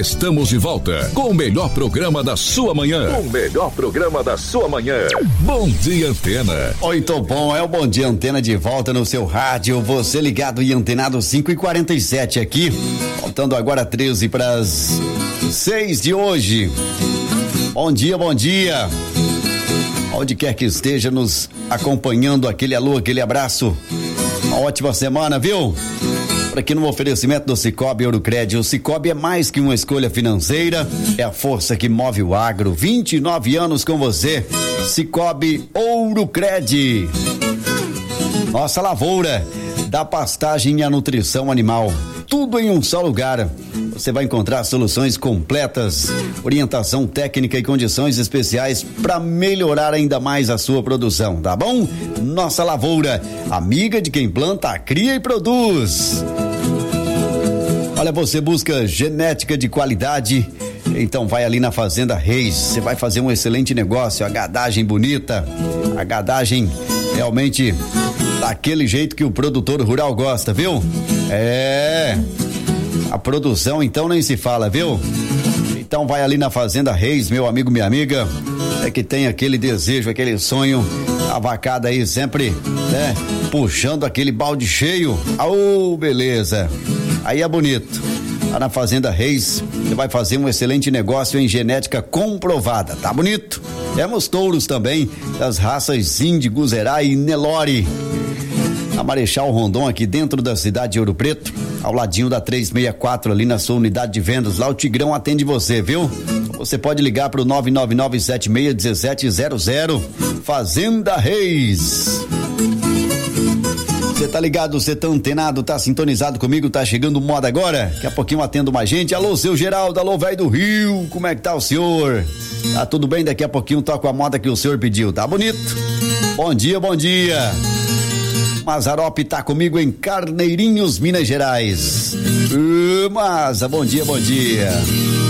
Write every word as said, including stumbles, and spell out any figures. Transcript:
Estamos de volta com o melhor programa da sua manhã. O melhor programa da sua manhã. Bom Dia Antena. Muito bom, é o Bom Dia Antena de volta no seu rádio. Você ligado e antenado cinco e quarenta e sete aqui. Faltando agora treze para as seis de hoje. Bom dia, bom dia. Onde quer que esteja nos acompanhando, aquele alô, aquele abraço. Uma ótima semana, viu? Por aqui no oferecimento do Cicobi Ourocred. O Cicobi é mais que uma escolha financeira, é a força que move o agro. vinte e nove anos com você. Cicobi Ourocred. Nossa lavoura, da pastagem e a nutrição animal. Tudo em um só lugar. Você vai encontrar soluções completas, orientação técnica e condições especiais para melhorar ainda mais a sua produção, tá bom? Nossa lavoura, amiga de quem planta, cria e produz. Olha, você busca genética de qualidade, então vai ali na Fazenda Reis, você vai fazer um excelente negócio, a gadagem bonita, a gadagem realmente daquele jeito que o produtor rural gosta, viu? É... A produção então nem se fala, viu? Então vai ali na Fazenda Reis, meu amigo, minha amiga, é que tem aquele desejo, aquele sonho, a vacada aí sempre, né? Puxando aquele balde cheio. Aô, beleza. Aí é bonito. Lá na Fazenda Reis, você vai fazer um excelente negócio em genética comprovada, tá bonito? Temos touros também, das raças Índigo, Zerá e Nelore. A Marechal Rondon, aqui dentro da cidade de Ouro Preto, ao ladinho da trezentos e sessenta e quatro, ali na sua unidade de vendas. Lá o Tigrão atende você, viu? Você pode ligar pro nove nove nove sete seis um sete zero zero. Fazenda Reis. Você tá ligado, você tá antenado, tá sintonizado comigo, tá chegando moda agora? Daqui a pouquinho eu atendo mais gente. Alô, seu Geraldo, alô, velho do Rio, como é que tá o senhor? Tá tudo bem? Daqui a pouquinho toco a moda que o senhor pediu, tá bonito? Bom dia, bom dia. Mazzaropi tá comigo em Carneirinhos, Minas Gerais. Uh, Maza, bom dia, bom dia.